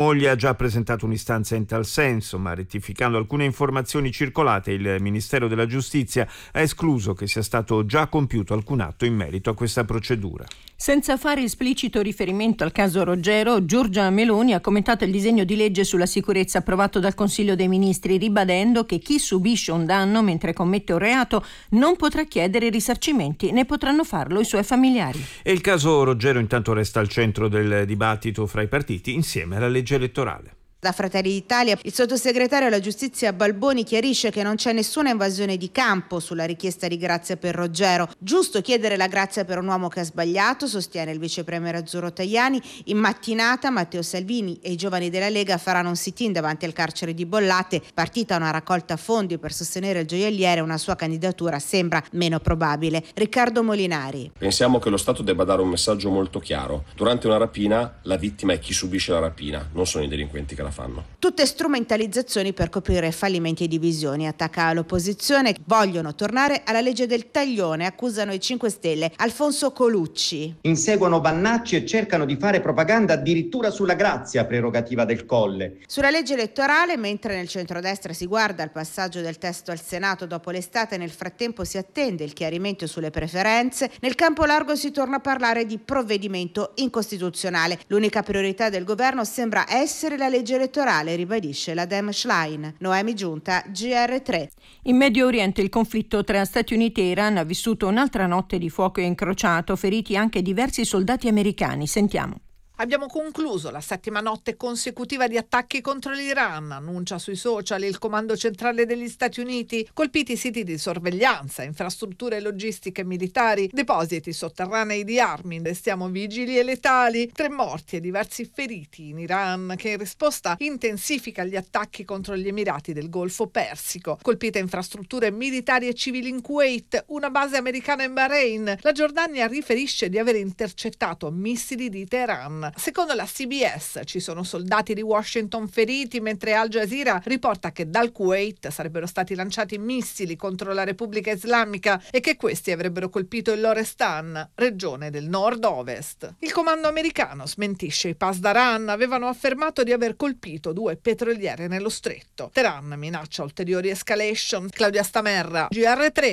moglie ha già presentato un'istanza in tal senso, ma rettificando alcune informazioni circolate, il Ministero della Giustizia ha escluso che sia stato già compiuto alcun atto in merito a questa procedura. Senza fare esplicito riferimento al caso Roggero, Giorgia Meloni ha commentato il disegno di legge sulla sicurezza approvato dal Consiglio dei Ministri, ribadendo che chi subisce un danno mentre commette un reato non potrà chiedere risarcimenti, né potranno farlo i suoi familiari. E il caso Roggero intanto resta al centro del dibattito fra i partiti insieme alla legge elettorale. Da Fratelli d'Italia, il sottosegretario alla giustizia Balboni chiarisce che non c'è nessuna invasione di campo sulla richiesta di grazia per Roggero. Giusto chiedere la grazia per un uomo che ha sbagliato, sostiene il vicepremier Azzurro Tajani. In mattinata Matteo Salvini e i giovani della Lega faranno un sit-in davanti al carcere di Bollate. Partita una raccolta fondi per sostenere il gioielliere, una sua candidatura sembra meno probabile. Riccardo Molinari. Pensiamo che lo Stato debba dare un messaggio molto chiaro. Durante una rapina la vittima è chi subisce la rapina, non sono i delinquenti che la fanno. Tutte strumentalizzazioni per coprire fallimenti e divisioni. Attacca l'opposizione, vogliono tornare alla legge del taglione, accusano i 5 Stelle. Alfonso Colucci. Inseguono Vannacci e cercano di fare propaganda addirittura sulla grazia, prerogativa del Colle. Sulla legge elettorale, mentre nel centrodestra si guarda al passaggio del testo al Senato dopo l'estate, nel frattempo si attende il chiarimento sulle preferenze, nel campo largo si torna a parlare di provvedimento incostituzionale. L'unica priorità del governo sembra essere la legge elettorale, ribadisce la Dem Schlein. Noemi Giunta, GR3. In Medio Oriente il conflitto tra Stati Uniti e Iran ha vissuto un'altra notte di fuoco incrociato, feriti anche diversi soldati americani. Sentiamo. Abbiamo concluso la 7ª notte consecutiva di attacchi contro l'Iran, annuncia sui social il comando centrale degli Stati Uniti. Colpiti siti di sorveglianza, infrastrutture logistiche militari, depositi sotterranei di armi. Restiamo vigili e letali. 3 morti e diversi feriti in Iran, che in risposta intensifica gli attacchi contro gli Emirati del Golfo Persico. Colpite infrastrutture militari e civili in Kuwait, una base americana in Bahrain. La Giordania riferisce di aver intercettato missili di Teheran. Secondo la CBS ci sono soldati di Washington feriti, mentre Al Jazeera riporta che dal Kuwait sarebbero stati lanciati missili contro la Repubblica Islamica e che questi avrebbero colpito il Lorestan, regione del nord-ovest. Il comando americano smentisce i Pasdaran, avevano affermato di aver colpito 2 petroliere nello stretto. Teheran minaccia ulteriori escalation. Claudia Stamerra, GR3.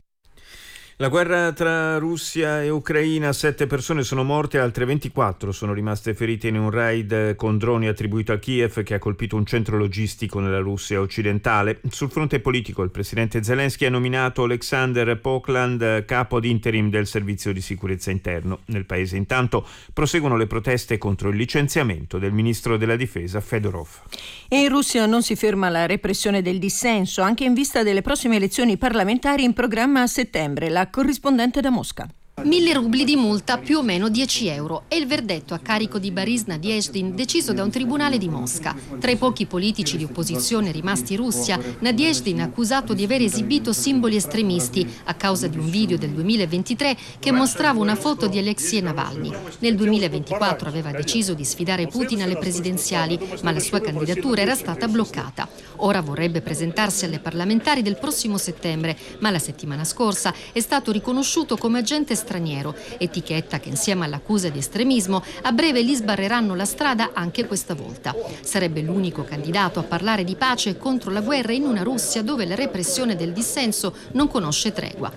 La guerra tra Russia e Ucraina, 7 persone sono morte, altre 24 sono rimaste ferite in un raid con droni attribuito a Kiev che ha colpito un centro logistico nella Russia occidentale. Sul fronte politico il presidente Zelensky ha nominato Alexander Pokland capo ad interim del servizio di sicurezza interno. Nel paese intanto proseguono le proteste contro il licenziamento del ministro della difesa Fedorov. E in Russia non si ferma la repressione del dissenso, anche in vista delle prossime elezioni parlamentari in programma a settembre. La corrispondente da Mosca. 1.000 rubli di multa, più o meno 10 euro, è il verdetto a carico di Boris Nadezhdin deciso da un tribunale di Mosca. Tra i pochi politici di opposizione rimasti in Russia, Nadezhdin è accusato di aver esibito simboli estremisti a causa di un video del 2023 che mostrava una foto di Alexei Navalny. Nel 2024 aveva deciso di sfidare Putin alle presidenziali, ma la sua candidatura era stata bloccata. Ora vorrebbe presentarsi alle parlamentari del prossimo settembre, ma la settimana scorsa è stato riconosciuto come agente straniero, etichetta che insieme all'accusa di estremismo a breve gli sbarreranno la strada anche questa volta. Sarebbe l'unico candidato a parlare di pace contro la guerra in una Russia dove la repressione del dissenso non conosce tregua.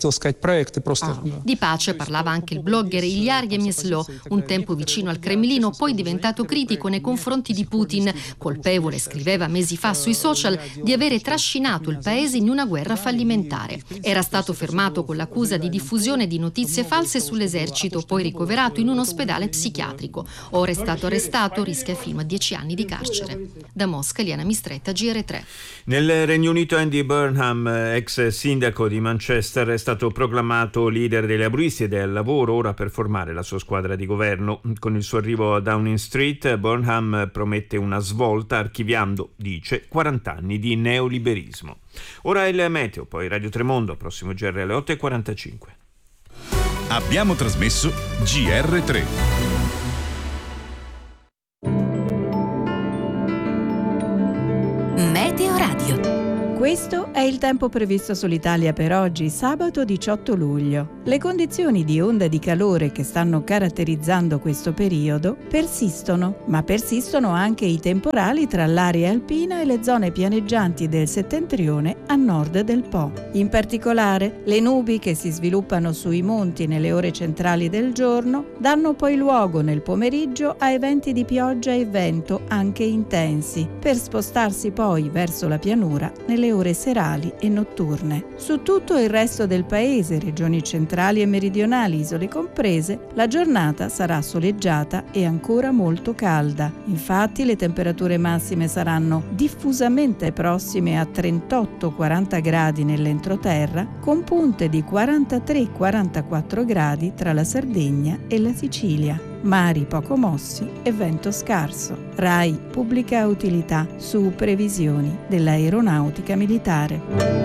Di pace parlava anche il blogger Ilya Yemeslo, un tempo vicino al Cremlino, poi diventato critico nei confronti di Putin, colpevole, scriveva mesi fa sui social, di avere trascinato il paese in una guerra fallimentare. Era stato fermato con l'accusa di diffusione di notizie false sull'esercito, poi ricoverato in un ospedale psichiatrico. Ora è stato arrestato, rischia fino a 10 anni di carcere. Da Mosca, Eliana Mistretta, GR3. Nel Regno Unito Andy Burnham, ex sindaco di Manchester, è stato proclamato leader dei laburisti ed è al lavoro ora per formare la sua squadra di governo. Con il suo arrivo a Downing Street, Burnham promette una svolta archiviando, dice, 40 anni di neoliberismo. Ora il meteo, poi Radio Tremondo, prossimo GR alle 8:45. Abbiamo trasmesso GR3. Meteo Radio. Questo è il tempo previsto sull'Italia per oggi, sabato 18 luglio. Le condizioni di onda di calore che stanno caratterizzando questo periodo persistono, ma persistono anche i temporali tra l'area alpina e le zone pianeggianti del settentrione a nord del Po. In particolare, le nubi che si sviluppano sui monti nelle ore centrali del giorno danno poi luogo nel pomeriggio a eventi di pioggia e vento anche intensi, per spostarsi poi verso la pianura nelle ore serali e notturne. Su tutto il resto del paese, regioni centrali e meridionali, isole comprese, la giornata sarà soleggiata e ancora molto calda. Infatti le temperature massime saranno diffusamente prossime a 38-40 gradi nell'entroterra, con punte di 43-44 gradi tra la Sardegna e la Sicilia. Mari poco mossi e vento scarso. RAI Pubblica Utilità su previsioni dell'aeronautica militare.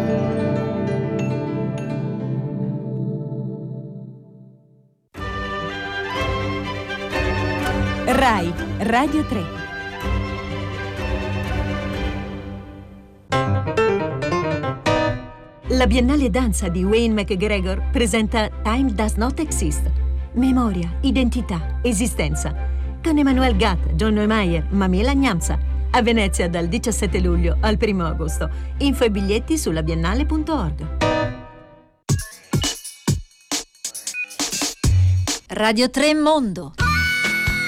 RAI Radio 3. La Biennale Danza di Wayne McGregor presenta Time Does Not Exist. Memoria, identità, esistenza. Con Emmanuel Gatt, John Neumeier, Mamela Gnamsa. A Venezia dal 17 luglio al 1 agosto. Info e biglietti sulla biennale.org. Radio 3 Mondo.